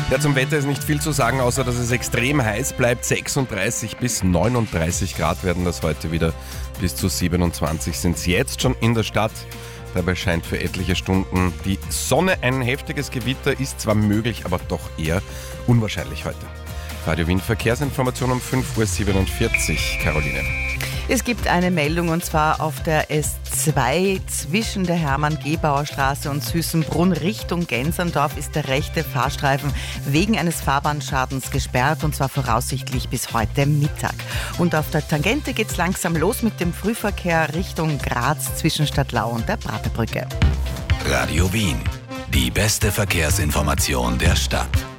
Ja, zum Wetter ist nicht viel zu sagen, außer dass es extrem heiß bleibt. 36 bis 39 Grad werden das heute wieder. Bis zu 27 sind es jetzt schon in der Stadt. Dabei scheint für etliche Stunden die Sonne. Ein heftiges Gewitter ist zwar möglich, aber doch eher unwahrscheinlich heute. Radio Wien Verkehrsinformation um 5.47 Uhr. Caroline. Es gibt eine Meldung und zwar auf der S2 zwischen der Hermann-Gebauer-Straße und Süßenbrunn Richtung Gensendorf ist der rechte Fahrstreifen wegen eines Fahrbahnschadens gesperrt und zwar voraussichtlich bis heute Mittag. Und auf der Tangente geht's langsam los mit dem Frühverkehr Richtung Graz zwischen Stadtlau und der Praterbrücke. Radio Wien, die beste Verkehrsinformation der Stadt.